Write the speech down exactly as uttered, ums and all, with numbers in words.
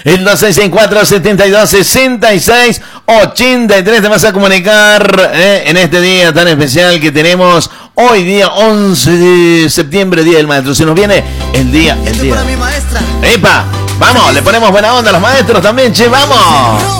El dos seis seis cuatro, siete dos, seis seis, ocho tres te vas a comunicar eh, en este día tan especial que tenemos hoy día once de septiembre, Día del Maestro. Se nos viene el día, el día. Para mi maestra. ¡Epa! Vamos, le ponemos buena onda a los maestros también, che, vamos.